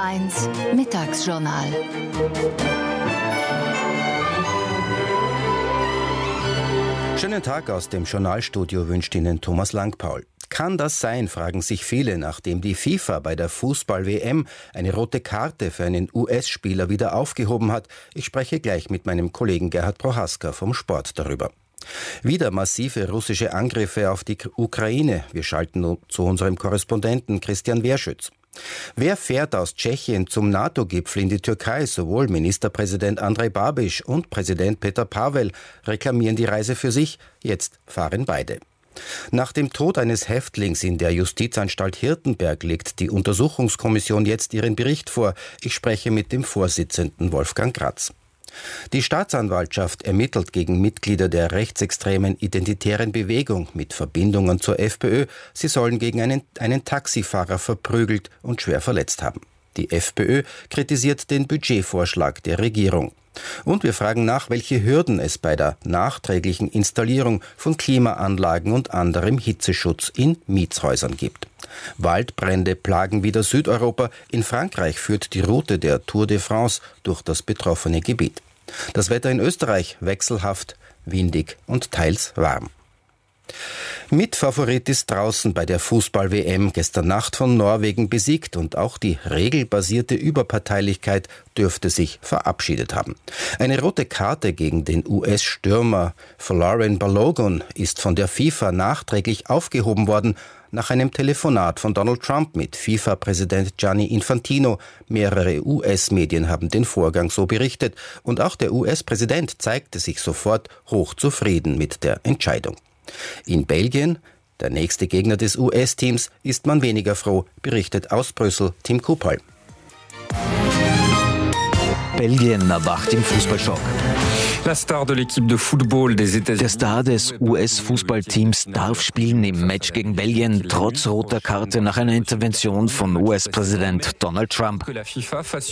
1 Mittagsjournal. Schönen Tag aus dem Journalstudio wünscht Ihnen Thomas Langpaul. Kann das sein, fragen sich viele, nachdem die FIFA bei der Fußball-WM eine rote Karte für einen US-Spieler wieder aufgehoben hat? Ich spreche gleich mit meinem Kollegen Gerhard Prohaska vom Sport darüber. Wieder massive russische Angriffe auf die Ukraine. Wir schalten zu unserem Korrespondenten Christian Wehrschütz. Wer fährt aus Tschechien zum NATO-Gipfel in die Türkei? Sowohl Ministerpräsident Andrej Babiš und Präsident Petr Pavel reklamieren die Reise für sich. Jetzt fahren beide. Nach dem Tod eines Häftlings in der Justizanstalt Hirtenberg legt die Untersuchungskommission jetzt ihren Bericht vor. Ich spreche mit dem Vorsitzenden Wolfgang Kratz. Die Staatsanwaltschaft ermittelt gegen Mitglieder der rechtsextremen Identitären Bewegung mit Verbindungen zur FPÖ. Sie sollen gegen einen Taxifahrer verprügelt und schwer verletzt haben. Die FPÖ kritisiert den Budgetvorschlag der Regierung. Und wir fragen nach, welche Hürden es bei der nachträglichen Installierung von Klimaanlagen und anderem Hitzeschutz in Mietshäusern gibt. Waldbrände plagen wieder Südeuropa. In Frankreich führt die Route der Tour de France durch das betroffene Gebiet. Das Wetter in Österreich wechselhaft, windig und teils warm. Mitfavorit ist draußen bei der Fußball-WM, gestern Nacht von Norwegen besiegt, und auch die regelbasierte Überparteilichkeit dürfte sich verabschiedet haben. Eine rote Karte gegen den US-Stürmer Folarin Balogun ist von der FIFA nachträglich aufgehoben worden, nach einem Telefonat von Donald Trump mit FIFA-Präsident Gianni Infantino. Mehrere US-Medien haben den Vorgang so berichtet, und auch der US-Präsident zeigte sich sofort hochzufrieden mit der Entscheidung. In Belgien, der nächste Gegner des US-Teams, ist man weniger froh, berichtet aus Brüssel Tim Kupal. Belgien erwacht im Fußballschock. Der Star des US-Fußballteams darf spielen im Match gegen Belgien, trotz roter Karte nach einer Intervention von US-Präsident Donald Trump.